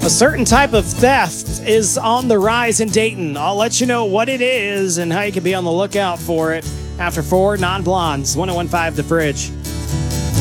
A certain type of theft is on the rise in Dayton. I'll let you know what it is and how you can be on the lookout for it after 4 Non-Blondes, 101.5 The Bridge.